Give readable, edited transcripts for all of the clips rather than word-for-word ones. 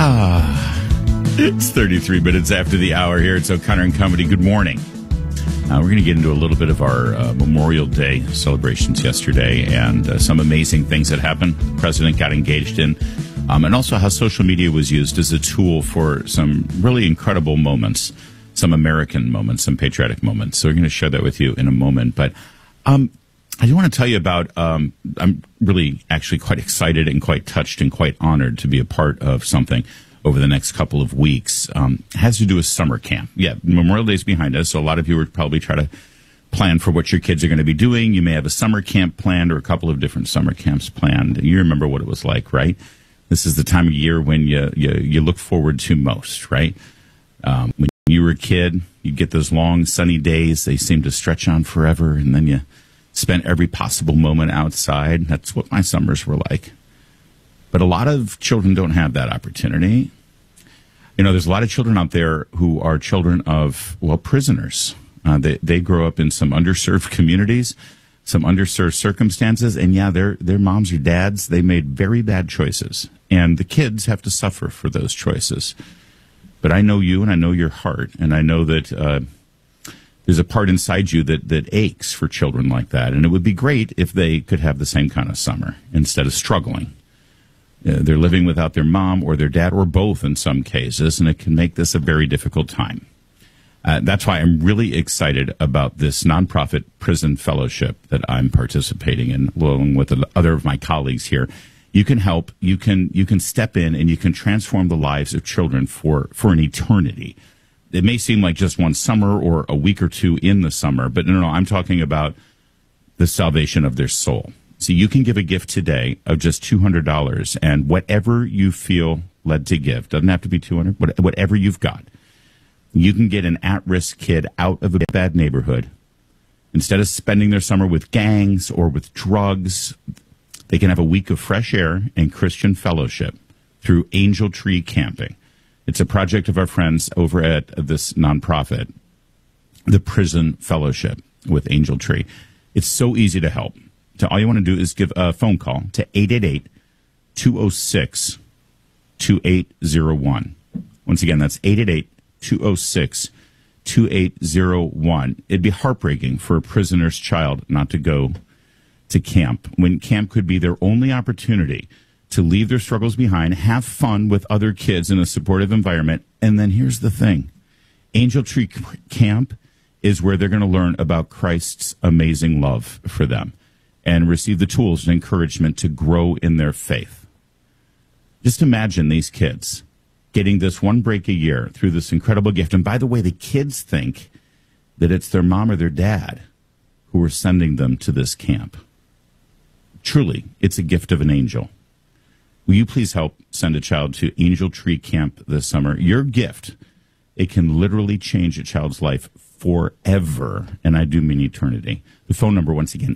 It's 33 minutes after the hour here. It's O'Connor and Company. Good morning. We're going to get into a little bit of our Memorial Day celebrations yesterday and some amazing things that happened. The president got engaged in, and also how social media was used as a tool for some really incredible moments, some American moments, some patriotic moments. So we're going to share that with you in a moment. But I do want to tell you about, I'm really actually quite excited and quite touched and quite honored to be a part of something over the next couple of weeks. It has to do with summer camp. Yeah, Memorial Day is behind us, so a lot of you are probably trying to plan for what your kids are going to be doing. You may have a summer camp planned or a couple of different summer camps planned. You remember what it was like, right? This is the time of year when you look forward to most, right? When you were a kid, you get those long sunny days. They seem to stretch on forever, and then you spent every possible moment outside. That's what my summers were like. But a lot of children don't have that opportunity. You know, there's a lot of children out there who are children of, well, prisoners. They grow up in some underserved communities, some underserved circumstances, and yeah, their moms or dads, they made very bad choices. And the kids have to suffer for those choices. But I know you, and I know your heart, and I know that there's a part inside you that aches for children like that. And it would be great if they could have the same kind of summer instead of struggling. They're living without their mom or their dad or both in some cases, and it can make this a very difficult time. That's why I'm really excited about this nonprofit prison fellowship that I'm participating in, along with other of my colleagues here. You can help, you can step in, and you can transform the lives of children for an eternity. It may seem like just one summer or a week or two in the summer, but no, I'm talking about the salvation of their soul. So you can give a gift today of just $200, and whatever you feel led to give, doesn't have to be $200, whatever you've got, you can get an at-risk kid out of a bad neighborhood. Instead of spending their summer with gangs or with drugs, they can have a week of fresh air and Christian fellowship through Angel Tree Camping. It's a project of our friends over at this nonprofit, the Prison Fellowship with Angel Tree. It's so easy to help. So all you want to do is give a phone call to 888-206-2801. Once again, that's 888-206-2801. It'd be heartbreaking for a prisoner's child not to go to camp, when camp could be their only opportunity to leave their struggles behind, have fun with other kids in a supportive environment. And then here's the thing. Angel Tree Camp is where they're going to learn about Christ's amazing love for them and receive the tools and encouragement to grow in their faith. Just imagine these kids getting this one break a year through this incredible gift. And by the way, the kids think that it's their mom or their dad who are sending them to this camp. Truly, it's a gift of an angel. Will you please help send a child to Angel Tree Camp this summer? Your gift, it can literally change a child's life forever, and I do mean eternity. The phone number, once again,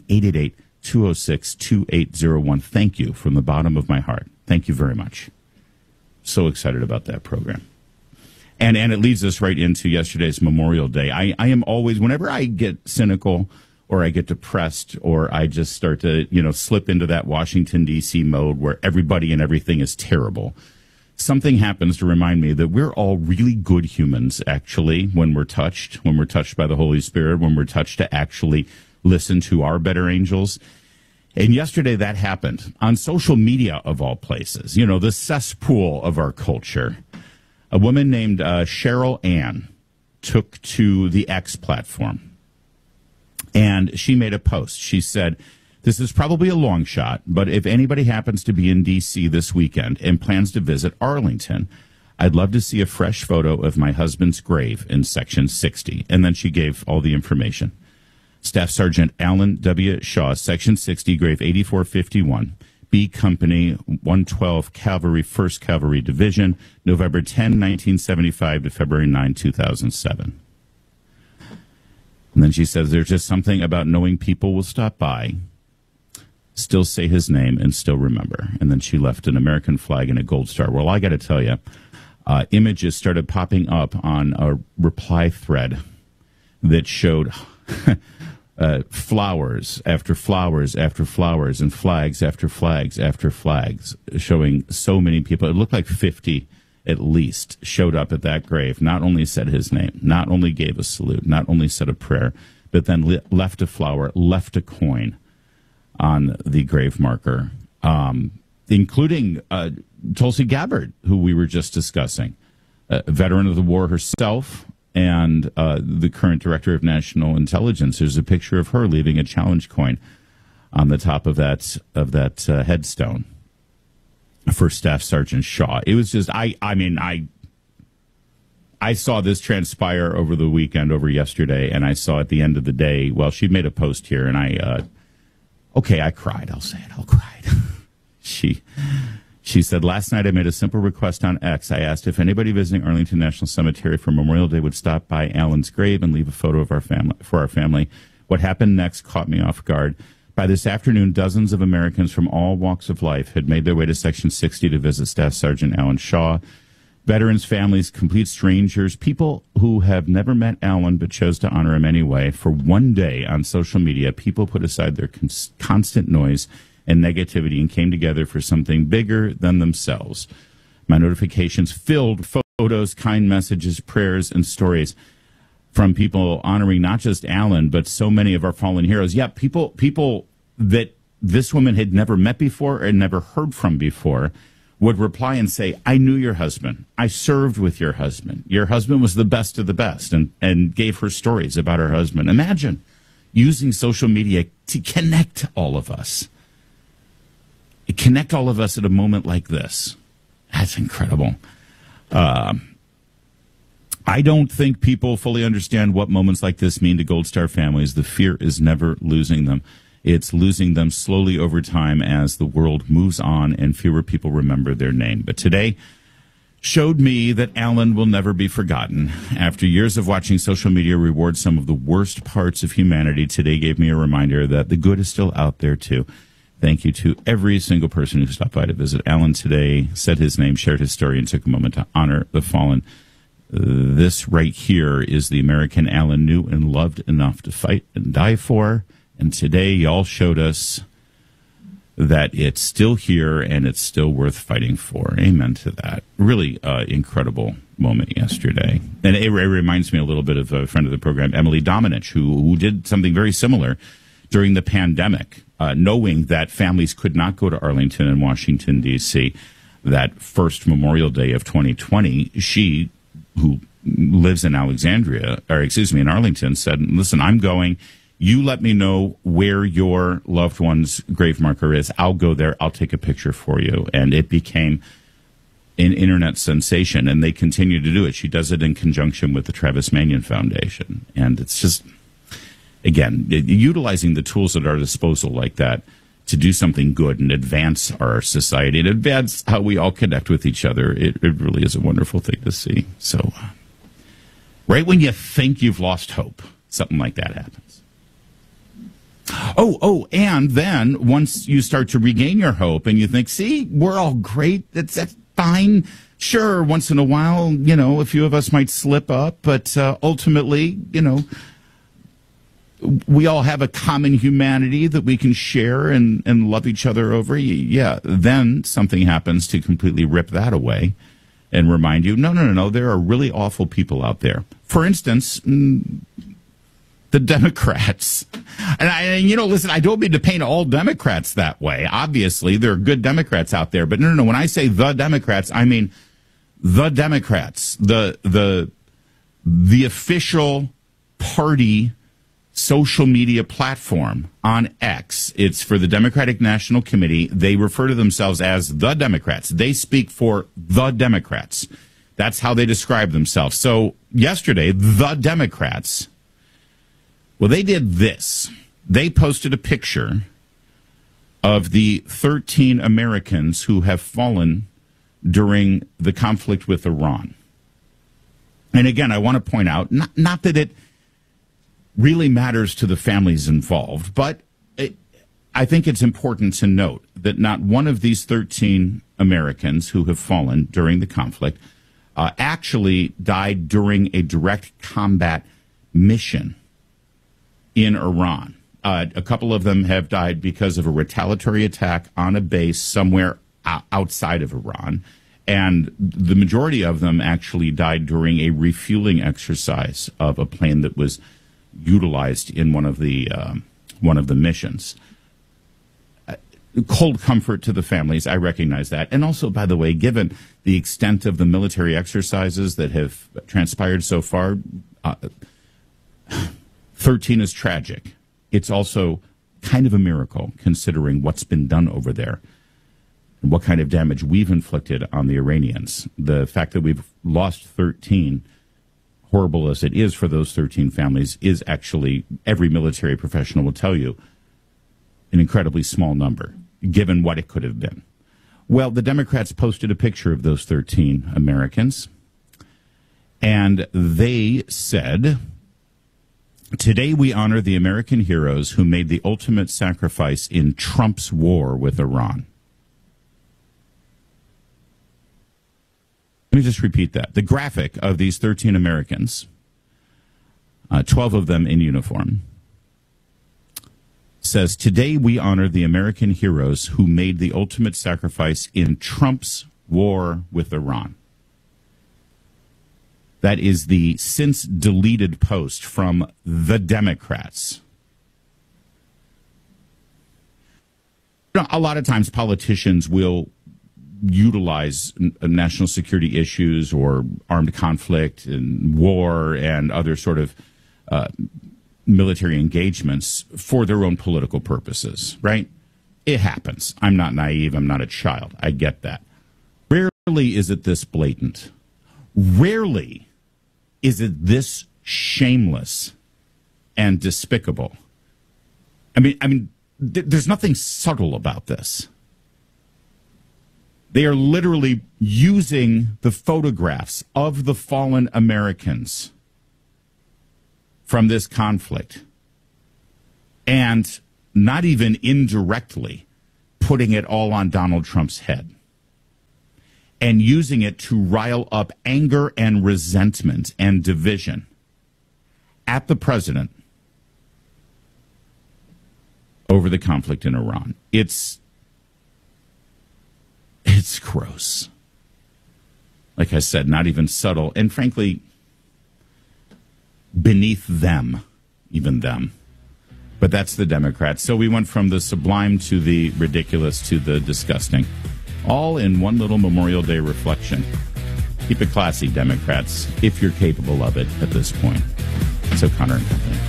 888-206-2801. Thank you from the bottom of my heart. Thank you very much. So excited about that program. And it leads us right into yesterday's Memorial Day. I am always, whenever I get cynical or I get depressed or I just start to, slip into that Washington, D.C. mode where everybody and everything is terrible, something happens to remind me that we're all really good humans, actually, when we're touched by the Holy Spirit, when we're touched to actually listen to our better angels. And yesterday that happened on social media, of all places, the cesspool of our culture. A woman named Cheryl Ann took to the X platform, and she made a post. She said, "This is probably a long shot, but if anybody happens to be in D.C. this weekend and plans to visit Arlington, I'd love to see a fresh photo of my husband's grave in Section 60. And then she gave all the information. Staff Sergeant Alan W. Shaw, Section 60, grave 8451, B Company, 112 Cavalry, 1st Cavalry Division, November 10, 1975 to February 9, 2007. And then she says, there's just something about knowing people will stop by, still say his name, and still remember. And then she left an American flag and a gold star. Well, I got to tell you, images started popping up on a reply thread that showed flowers after flowers after flowers and flags after flags after flags, showing so many people. It looked like 50 at least showed up at that grave, not only said his name, not only gave a salute, not only said a prayer, but then left a flower, left a coin on the grave marker, including Tulsi Gabbard, who we were just discussing, a veteran of the war herself, and the current director of national intelligence. There's a picture of her leaving a challenge coin on the top of that headstone for Staff Sergeant Shaw. It was just, I saw this transpire over the weekend, over yesterday, and I saw at the end of the day, well, she made a post here, and I cried. I'll say it. I cried. She said, last night I made a simple request on X. I asked if anybody visiting Arlington National Cemetery for Memorial Day would stop by Alan's grave and leave a photo of our family. What happened next caught me off guard. By this afternoon, dozens of Americans from all walks of life had made their way to Section 60 to visit Staff Sergeant Alan Shaw. Veterans, families, complete strangers, people who have never met Alan but chose to honor him anyway. For one day on social media, people put aside their constant noise and negativity and came together for something bigger than themselves. My notifications filled photos, kind messages, prayers, and stories from people honoring not just Alan, but so many of our fallen heroes. Yeah, people that this woman had never met before and never heard from before would reply and say, I knew your husband. I served with your husband. Your husband was the best of the best, and gave her stories about her husband. Imagine using social media to connect all of us. Connect all of us at a moment like this. That's incredible. I don't think people fully understand what moments like this mean to Gold Star families. The fear is never losing them. It's losing them slowly over time as the world moves on and fewer people remember their name. But today showed me that Alan will never be forgotten. After years of watching social media reward some of the worst parts of humanity, today gave me a reminder that the good is still out there too. Thank you to every single person who stopped by to visit Alan today, said his name, shared his story, and took a moment to honor the fallen. This right here is the American Alan knew and loved enough to fight and die for. And today y'all showed us that it's still here and it's still worth fighting for. Amen to that. Really incredible moment yesterday. And it reminds me a little bit of a friend of the program, Emily Dominich, who did something very similar during the pandemic, knowing that families could not go to Arlington and Washington, D.C. that first Memorial Day of 2020. She, who lives in in Arlington, said, listen, I'm going. You let me know where your loved one's grave marker is. I'll go there. I'll take a picture for you. And it became an internet sensation, and they continue to do it. She does it in conjunction with the Travis Manion Foundation. And it's just, again, utilizing the tools at our disposal like that to do something good and advance our society and advance how we all connect with each other. It really is a wonderful thing to see. So right when you think you've lost hope, something like that happens. Oh, and then once you start to regain your hope and you think, see, we're all great, that's fine. Sure, once in a while, a few of us might slip up, but ultimately, we all have a common humanity that we can share and love each other over. Yeah, then something happens to completely rip that away and remind you, no, there are really awful people out there. For instance, the Democrats. And listen, I don't mean to paint all Democrats that way. Obviously, there are good Democrats out there. But no. When I say the Democrats, I mean the Democrats, the official party social media platform on X. It's for the Democratic National Committee. They refer to themselves as the Democrats. They speak for the Democrats. That's how they describe themselves. So yesterday, the Democrats, well, they did this. They posted a picture of the 13 Americans who have fallen during the conflict with Iran. And again, I want to point out, not that it really matters to the families involved, but I think it's important to note that not one of these 13 Americans who have fallen during the conflict actually died during a direct combat mission in Iran. A couple of them have died because of a retaliatory attack on a base somewhere outside of Iran. And the majority of them actually died during a refueling exercise of a plane that was utilized in one of the missions. Cold comfort to the families, I recognize that. And also, by the way, given the extent of the military exercises that have transpired so far, 13 is tragic. It's also kind of a miracle, considering what's been done over there and what kind of damage we've inflicted on the Iranians. The fact that we've lost 13, horrible as it is for those 13 families, is actually, every military professional will tell you, an incredibly small number, given what it could have been. Well, the Democrats posted a picture of those 13 Americans, and they said, "Today we honor the American heroes who made the ultimate sacrifice in Trump's war with Iran." Let me just repeat that. The graphic of these 13 Americans, 12 of them in uniform, says, "Today we honor the American heroes who made the ultimate sacrifice in Trump's war with Iran." That is the since deleted post from the Democrats. A lot of times politicians will utilize national security issues or armed conflict and war and other sort of military engagements for their own political purposes, right? It happens. I'm not naive. I'm not a child. I get that. Rarely is it this blatant. Rarely is it this shameless and despicable. I mean, there's nothing subtle about this. They are literally using the photographs of the fallen Americans from this conflict and not even indirectly putting it all on Donald Trump's head and using it to rile up anger and resentment and division at the president over the conflict in Iran. It's gross. Like I said, not even subtle, and frankly, beneath them, even them. But that's the Democrats. So we went from the sublime to the ridiculous to the disgusting, all in one little Memorial Day reflection. Keep it classy, Democrats, if you're capable of it at this point. So Connor and Company.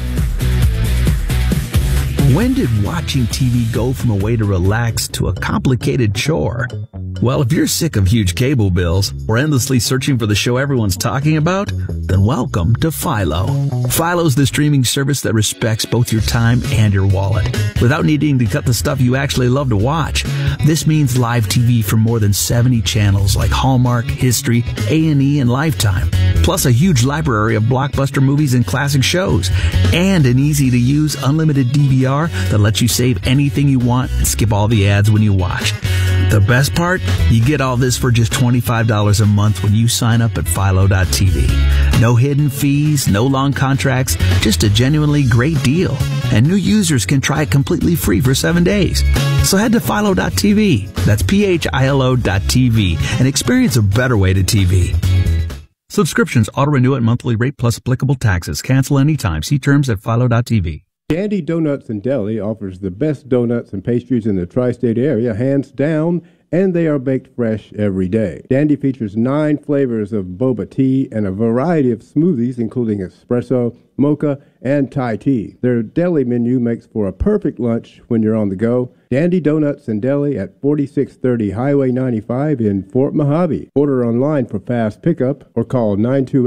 When did watching TV go from a way to relax to a complicated chore? Well, if you're sick of huge cable bills or endlessly searching for the show everyone's talking about, then welcome to Philo. Philo's the streaming service that respects both your time and your wallet, without needing to cut the stuff you actually love to watch. This means live TV from more than 70 channels like Hallmark, History, A&E, and Lifetime, plus a huge library of blockbuster movies and classic shows, and an easy-to-use unlimited DVR that lets you save anything you want and skip all the ads when you watch. The best part? You get all this for just $25 a month when you sign up at Philo.tv. No hidden fees, no long contracts, just a genuinely great deal. And new users can try it completely free for 7 days. So head to Philo.tv, that's PHILO.tv, and experience a better way to TV. Subscriptions auto-renew at monthly rate plus applicable taxes. Cancel anytime. See terms at Philo.tv. Dandy Donuts and Deli offers the best donuts and pastries in the tri-state area, hands down, and they are baked fresh every day. Dandy features 9 flavors of boba tea and a variety of smoothies, including espresso, mocha, and Thai tea. Their deli menu makes for a perfect lunch when you're on the go. Dandy Donuts and Deli at 4630 Highway 95 in Fort Mojave. Order online for fast pickup or call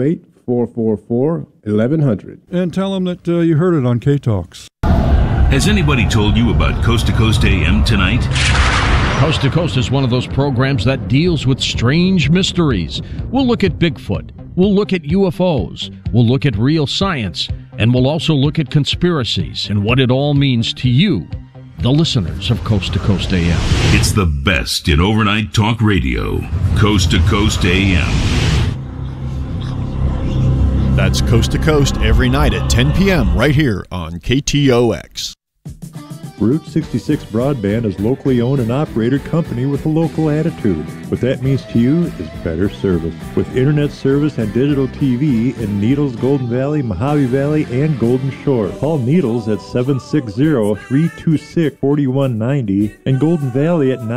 928-444-1100. And tell them that you heard it on K-Talks. Has anybody told you about Coast to Coast AM tonight? Coast to Coast is one of those programs that deals with strange mysteries. We'll look at Bigfoot. We'll look at UFOs. We'll look at real science. And we'll also look at conspiracies and what it all means to you, the listeners of Coast to Coast AM. It's the best in overnight talk radio. Coast to Coast AM. That's Coast to Coast every night at 10 p.m. right here on KTOX. Route 66 Broadband is locally owned and operated company with a local attitude. What that means to you is better service. With internet service and digital TV in Needles, Golden Valley, Mojave Valley, and Golden Shore. Call Needles at 760-326-4190 and Golden Valley at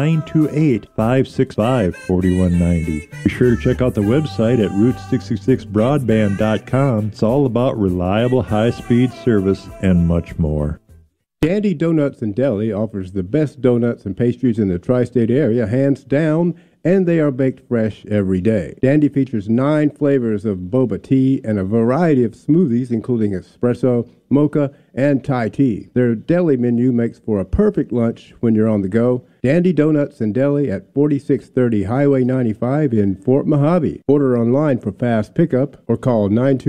928-565-4190. Be sure to check out the website at Route66Broadband.com. It's all about reliable high-speed service and much more. Dandy Donuts and Deli offers the best donuts and pastries in the tri-state area, hands down, and they are baked fresh every day. Dandy features 9 flavors of boba tea and a variety of smoothies, including espresso, mocha, and Thai tea. Their deli menu makes for a perfect lunch when you're on the go. Dandy Donuts and Deli at 4630 Highway 95 in Fort Mojave. Order online for fast pickup or call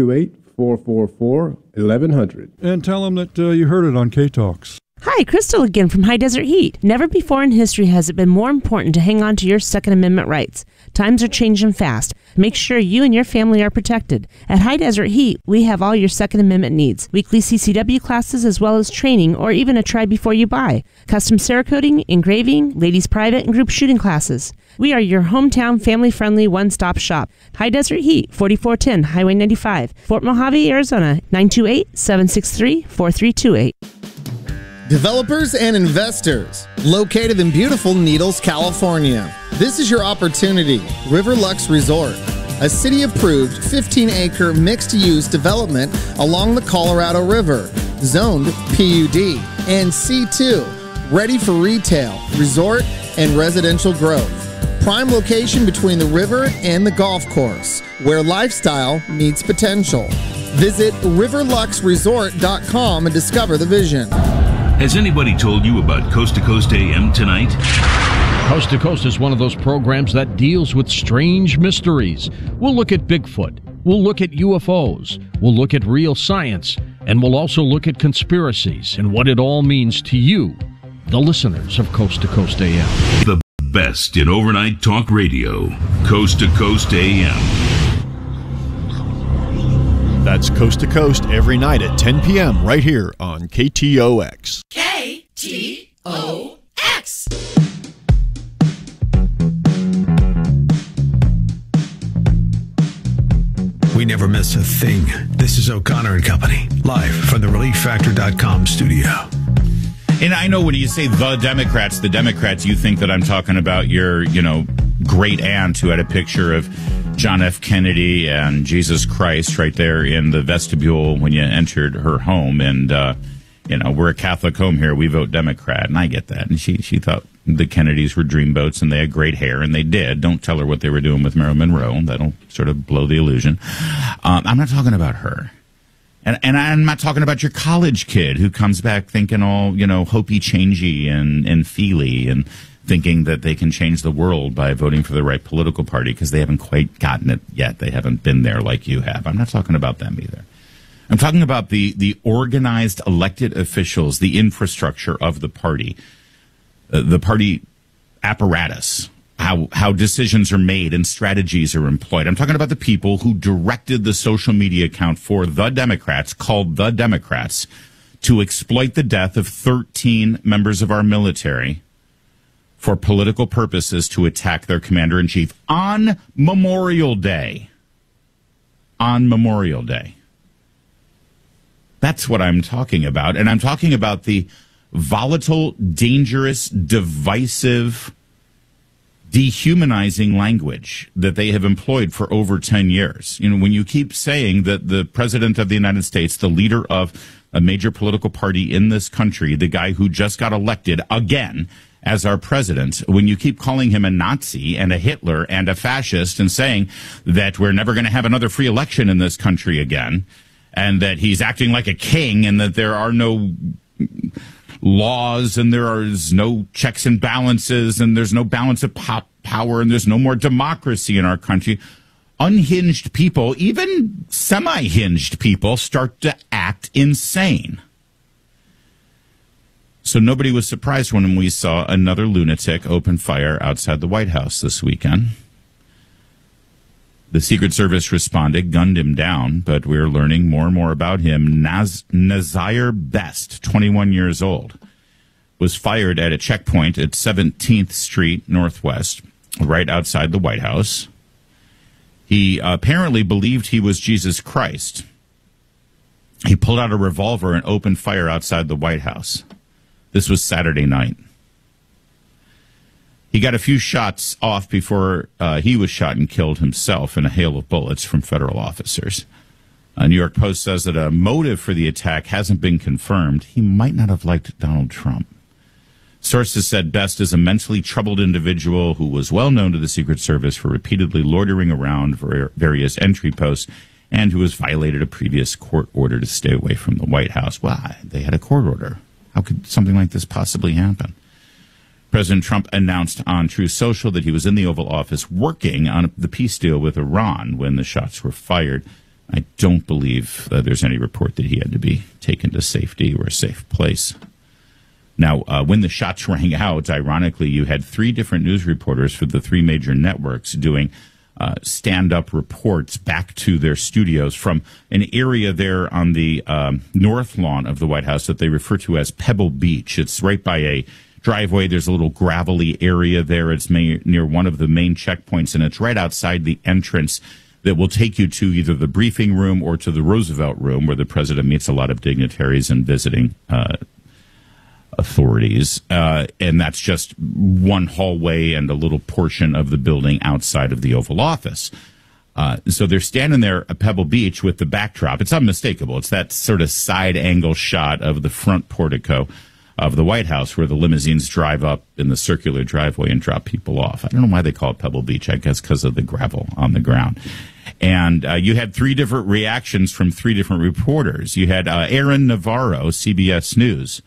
928-444-1100. And tell them that you heard it on K-Talks. Hi, Crystal again from High Desert Heat. Never before in history has it been more important to hang on to your Second Amendment rights. Times are changing fast. Make sure you and your family are protected. At High Desert Heat, we have all your Second Amendment needs. Weekly CCW classes as well as training or even a try before you buy. Custom Cerakoting, engraving, ladies private and group shooting classes. We are your hometown family-friendly one-stop shop. High Desert Heat, 4410 Highway 95, Fort Mojave, Arizona, 928-763-4328. Developers and investors, located in beautiful Needles, California. This is your opportunity. Riverlux Resort, a city-approved 15-acre mixed-use development along the Colorado River, zoned PUD and C2, ready for retail, resort, and residential growth. Prime location between the river and the golf course, where lifestyle meets potential. Visit riverluxresort.com and discover the vision. Has anybody told you about Coast to Coast AM tonight? Coast to Coast is one of those programs that deals with strange mysteries. We'll look at Bigfoot. We'll look at UFOs. We'll look at real science. And we'll also look at conspiracies and what it all means to you, the listeners of Coast to Coast AM. The best in overnight talk radio. Coast to Coast AM. That's Coast to Coast every night at 10 p.m. right here on KTOX. KTOX. We never miss a thing. This is O'Connor and Company, live from the ReliefFactor.com studio. And I know when you say the Democrats, you think that I'm talking about your, great aunt who had a picture of John F. Kennedy and Jesus Christ right there in the vestibule when you entered her home. And, we're a Catholic home here. We vote Democrat. And I get that. And she thought the Kennedys were dreamboats and they had great hair. And they did. Don't tell her what they were doing with Marilyn Monroe. That'll sort of blow the illusion. I'm not talking about her. And I'm not talking about your college kid who comes back thinking all, hopey-changey and feely and thinking that they can change the world by voting for the right political party because they haven't quite gotten it yet. They haven't been there like you have. I'm not talking about them either. I'm talking about the organized elected officials, the infrastructure of the party apparatus, how decisions are made and strategies are employed. I'm talking about the people who directed the social media account for the Democrats, called The Democrats, to exploit the death of 13 members of our military for political purposes to attack their commander-in-chief on Memorial Day. On Memorial Day. That's what I'm talking about. And I'm talking about the volatile, dangerous, divisive, dehumanizing language that they have employed for over 10 years. When you keep saying that the president of the United States, the leader of a major political party in this country, the guy who just got elected again as our president, when you keep calling him a Nazi and a Hitler and a fascist and saying that we're never going to have another free election in this country again, and that he's acting like a king and that there are no laws and there is no checks and balances and there's no balance of power and there's no more democracy in our country, unhinged people, even semi-hinged people, start to act insane. So nobody was surprised when we saw another lunatic open fire outside the White House this weekend. The Secret Service responded, gunned him down, but we're learning more and more about him. Nazir Best, 21 years old. was fired at a checkpoint at 17th Street Northwest, right outside the White House. He apparently believed he was Jesus Christ. He pulled out a revolver and opened fire outside the White House. This was Saturday night. He got a few shots off before he was shot and killed himself in a hail of bullets from federal officers. New York Post says that a motive for the attack hasn't been confirmed. He might not have liked Donald Trump. Sources said Best is a mentally troubled individual who was well known to the Secret Service for repeatedly loitering around various entry posts and who has violated a previous court order to stay away from the White House. Why? They had a court order. How could something like this possibly happen? President Trump announced on Truth Social that he was in the Oval Office working on the peace deal with Iran when the shots were fired. I don't believe there's any report that he had to be taken to safety or a safe place. Now, when the shots rang out, ironically, you had 3 different news reporters for the 3 major networks doing stand-up reports back to their studios from an area there on the north lawn of the White House that they refer to as Pebble Beach. It's right by a driveway. There's a little gravelly area there. It's near one of the main checkpoints, and it's right outside the entrance that will take you to either the briefing room or to the Roosevelt room, where the president meets a lot of dignitaries and visiting authorities. And that's just one hallway and a little portion of the building outside of the Oval Office. So they're standing there at Pebble Beach with the backdrop. It's unmistakable. It's that sort of side angle shot of the front portico of the White House where the limousines drive up in the circular driveway and drop people off. I don't know why they call it Pebble Beach. I guess because of the gravel on the ground. And you had 3 different reactions from 3 different reporters. You had Aaron Navarro, CBS News,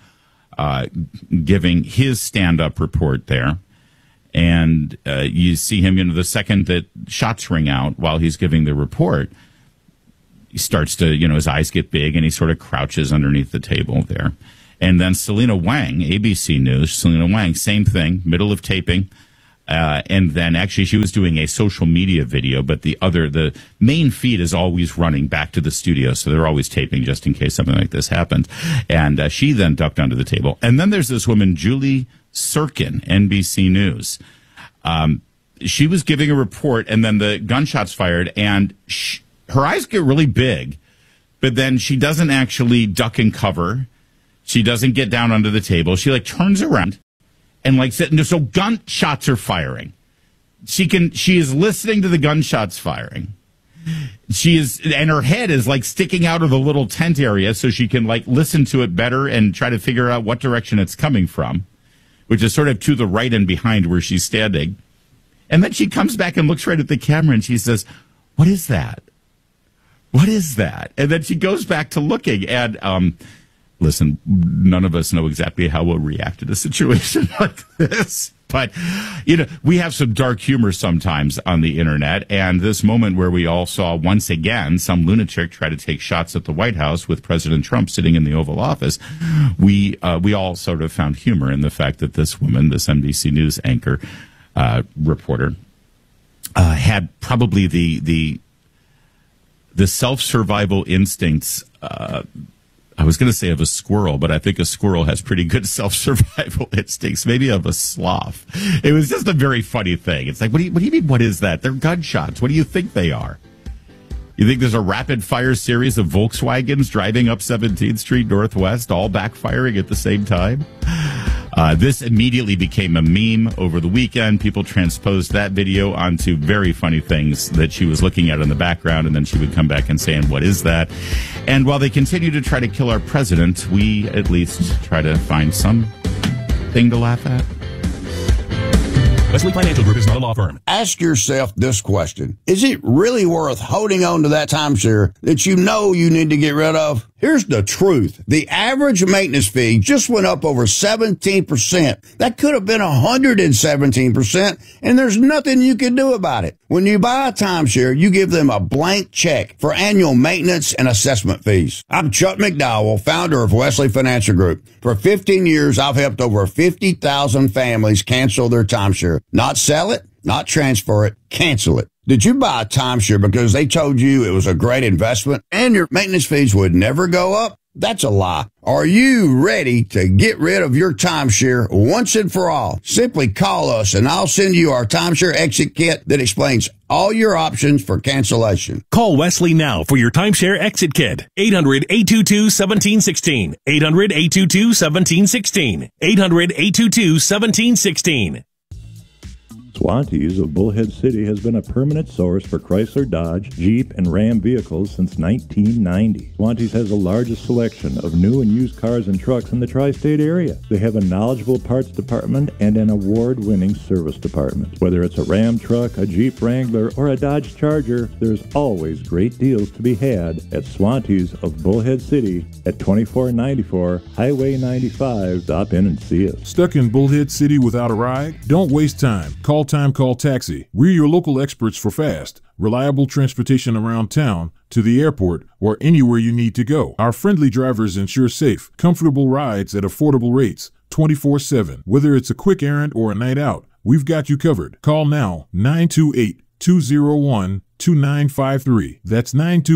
giving his stand-up report there. And you see him, the second that shots ring out while he's giving the report, he starts to, his eyes get big and he sort of crouches underneath the table there. And then Selena Wang, ABC News, Selena Wang, same thing, middle of taping. And then actually she was doing a social media video, but the main feed is always running back to the studio. So they're always taping just in case something like this happens. And she then ducked under the table. And then there's this woman, Julie Sirkin, NBC News. She was giving a report and then the gunshots fired and her eyes get really big, but then she doesn't actually duck and cover. She doesn't get down under the table. She turns around and so gunshots are firing. She is listening to the gunshots firing. And her head is sticking out of the little tent area so she can listen to it better and try to figure out what direction it's coming from, which is sort of to the right and behind where she's standing. And then she comes back and looks right at the camera and she says, "What is that? What is that?" And then she goes back to looking and, listen, none of us know exactly how we'll react to a situation like this. But, we have some dark humor sometimes on the internet. And this moment where we all saw once again some lunatic try to take shots at the White House with President Trump sitting in the Oval Office, we all sort of found humor in the fact that this woman, this NBC News anchor, reporter, had probably the self-survival instincts, I was going to say of a squirrel, but I think a squirrel has pretty good self-survival instincts, maybe of a sloth. It was just a very funny thing. It's what do you mean, what is that? They're gunshots. What do you think they are? You think there's a rapid-fire series of Volkswagens driving up 17th Street Northwest, all backfiring at the same time? This immediately became a meme over the weekend. People transposed that video onto very funny things that she was looking at in the background, and then she would come back and say, "And what is that?" And while they continue to try to kill our president, we at least try to find some thing to laugh at. Wesley Financial Group is not a law firm. Ask yourself this question. Is it really worth holding on to that timeshare that you know you need to get rid of? Here's the truth. The average maintenance fee just went up over 17%. That could have been 117%, and there's nothing you can do about it. When you buy a timeshare, you give them a blank check for annual maintenance and assessment fees. I'm Chuck McDowell, founder of Wesley Financial Group. For 15 years, I've helped over 50,000 families cancel their timeshare. Not sell it, not transfer it, cancel it. Did you buy a timeshare because they told you it was a great investment and your maintenance fees would never go up? That's a lie. Are you ready to get rid of your timeshare once and for all? Simply call us and I'll send you our timeshare exit kit that explains all your options for cancellation. Call Wesley now for your timeshare exit kit. 800-822-1716. 800-822-1716. 800-822-1716. Swantees of Bullhead City has been a permanent source for Chrysler, Dodge, Jeep, and Ram vehicles since 1990. Swantees has the largest selection of new and used cars and trucks in the tri-state area. They have a knowledgeable parts department and an award-winning service department. Whether it's a Ram truck, a Jeep Wrangler, or a Dodge Charger, there's always great deals to be had at Swantees of Bullhead City at 2494 Highway 95. Stop in and see us. Stuck in Bullhead City without a ride? Don't waste time. Call Taxi. We're your local experts for fast, reliable transportation around town, to the airport, or anywhere you need to go. Our friendly drivers ensure safe, comfortable rides at affordable rates, 24/7. Whether it's a quick errand or a night out, we've got you covered. Call now, 928-201-2953. That's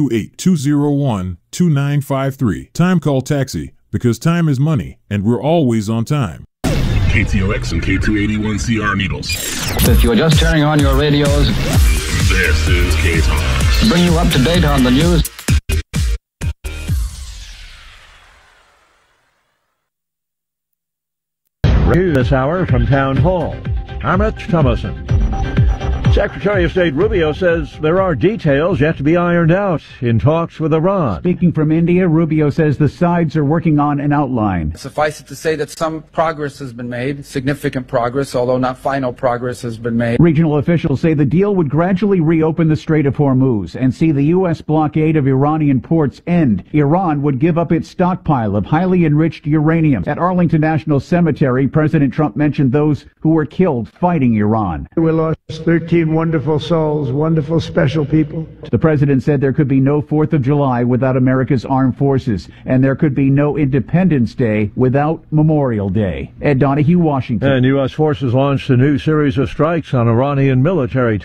928-201-2953. Time Call Taxi, because time is money, and we're always on time. KTOX and K281CR Needles. If you're just turning on your radios, this is K-Talks. Bring you up to date on the news. This hour from Town Hall, I'm Rich Thomason. Secretary of State Rubio says there are details yet to be ironed out in talks with Iran. Speaking from India, Rubio says the sides are working on an outline. Suffice it to say that some progress has been made, significant progress, although not final progress has been made. Regional officials say the deal would gradually reopen the Strait of Hormuz and see the U.S. blockade of Iranian ports end. Iran would give up its stockpile of highly enriched uranium. At Arlington National Cemetery, President Trump mentioned those who were killed fighting Iran. We lost 13 wonderful souls, wonderful, special people. The president said there could be no 4th of July without America's armed forces, and there could be no Independence Day without Memorial Day. Ed Donahue, Washington. And U.S. forces launched a new series of strikes on Iranian military